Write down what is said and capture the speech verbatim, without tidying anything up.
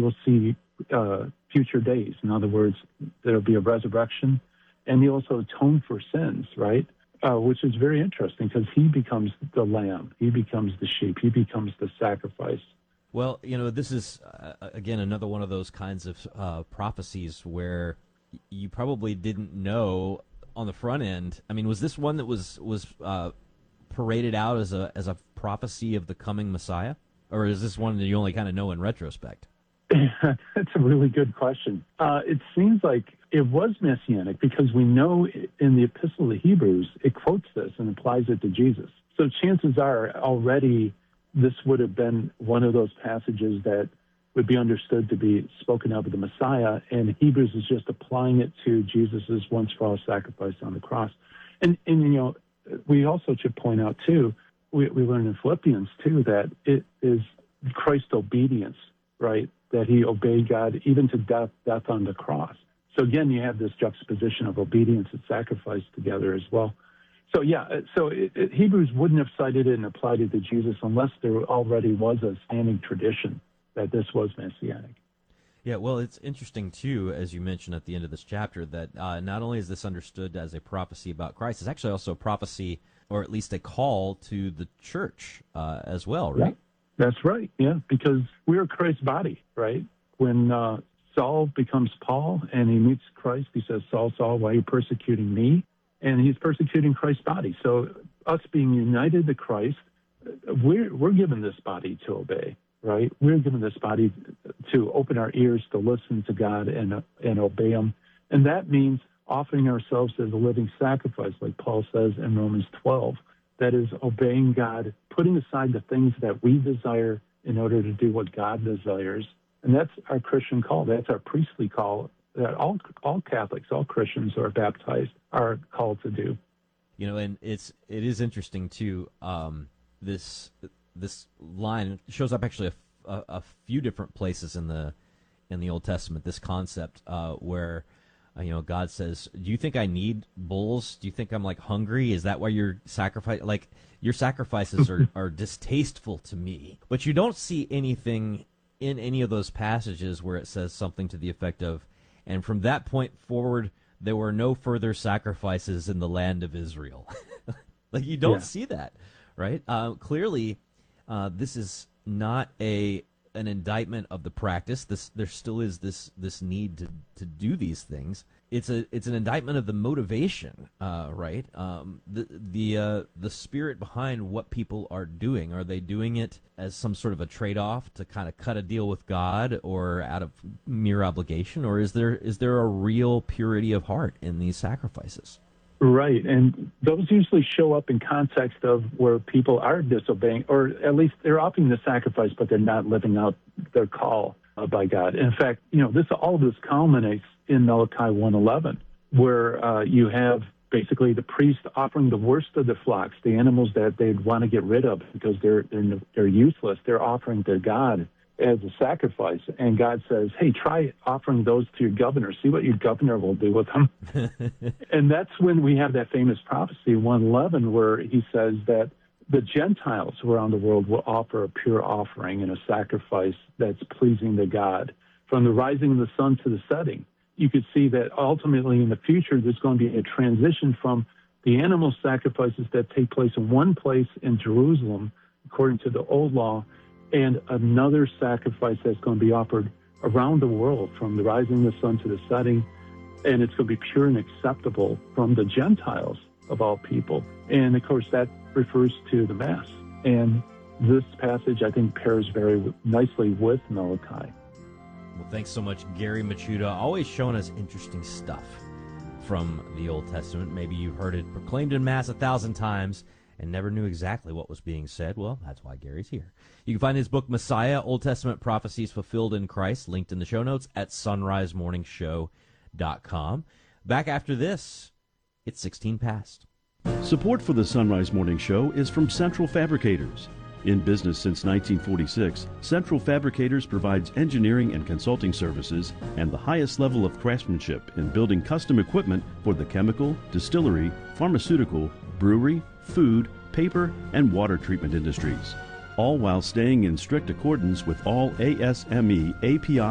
will see uh, future days. In other words, there'll be a resurrection, and he also atone for sins, right? Uh, which is very interesting because he becomes the lamb, he becomes the sheep, he becomes the sacrifice. Well, you know, this is, uh, again, another one of those kinds of uh, prophecies where you probably didn't know on the front end. I mean, was this one that was was uh, paraded out as a as a prophecy of the coming Messiah? Or is this one that you only kind of know in retrospect? That's a really good question. Uh, it seems like it was messianic because we know in the Epistle to Hebrews, it quotes this and applies it to Jesus. So chances are already this would have been one of those passages that would be understood to be spoken of the Messiah, and Hebrews is just applying it to Jesus' once-for-all sacrifice on the cross. And, and, you know, we also should point out, too, we, we learn in Philippians, too, that it is Christ's obedience, right, that he obeyed God even to death, death on the cross. So, again, you have this juxtaposition of obedience and sacrifice together as well. So, yeah, so it, it, Hebrews wouldn't have cited it and applied it to Jesus unless there already was a standing tradition that this was messianic. Yeah, well, it's interesting, too, as you mentioned at the end of this chapter, that uh, not only is this understood as a prophecy about Christ, it's actually also a prophecy, or at least a call to the church uh, as well, right? Yeah, that's right, yeah, because we're Christ's body, right? When uh, Saul becomes Paul and he meets Christ, he says, Saul, Saul, why are you persecuting me? And he's persecuting Christ's body. So us being united to Christ, we're, we're given this body to obey, right? We're given this body to open our ears to listen to God and, and obey him. And that means offering ourselves as a living sacrifice, like Paul says in Romans twelve. That is obeying God, putting aside the things that we desire in order to do what God desires. And that's our Christian call. That's our priestly call that all all Catholics, all Christians who are baptized are called to do. You know, and it's it is interesting too. Um, this this line shows up actually a, a, a few different places in the in the Old Testament. This concept uh, where uh, you know God says, "Do you think I need bulls? Do you think I'm like hungry? Is that why you're sacrificing? Like your sacrifices are are distasteful to me." But you don't see anything in any of those passages where it says something to the effect of, "And from that point forward, there were no further sacrifices in the land of Israel." Like, you don't yeah. see that, right? Uh, clearly, uh, this is not a an indictment of the practice. This there still is this this need to, to do these things. It's a it's an indictment of the motivation, uh, right? Um, the the uh, the spirit behind what people are doing. Are they doing it as some sort of a trade-off to kind of cut a deal with God, or out of mere obligation, or is there is there a real purity of heart in these sacrifices? Right, and those usually show up in context of where people are disobeying, or at least they're offering the sacrifice, but they're not living out their call uh, by God. In fact, you know, this all of this culminates in Malachi one eleven, where uh, you have basically the priest offering the worst of the flocks, the animals that they'd want to get rid of because they're they're they're useless. They're offering to God as a sacrifice, and God says, "Hey, try offering those to your governor. See what your governor will do with them." And that's when we have that famous prophecy, one eleven, where he says that the Gentiles who are around the world will offer a pure offering and a sacrifice that's pleasing to God. From the rising of the sun to the setting, you could see that ultimately in the future there's going to be a transition from the animal sacrifices that take place in one place in Jerusalem, according to the old law, and another sacrifice that's going to be offered around the world from the rising of the sun to the setting, and it's going to be pure and acceptable from the Gentiles of all people. And, of course, that refers to the Mass. And this passage, I think, pairs very nicely with Malachi. Well, thanks so much, Gary Michuta, always showing us interesting stuff from the Old Testament. Maybe you've heard it proclaimed in Mass a thousand times and never knew exactly what was being said. Well, that's why Gary's here. You can find his book, Messiah, Old Testament Prophecies Fulfilled in Christ, linked in the show notes at sunrise morning show dot com. Back after this, it's sixteen past. Support for the Sunrise Morning Show is from Central Fabricators. In business since nineteen forty-six, Central Fabricators provides engineering and consulting services and the highest level of craftsmanship in building custom equipment for the chemical, distillery, pharmaceutical, brewery, food, paper, and water treatment industries, all while staying in strict accordance with all A S M E A P I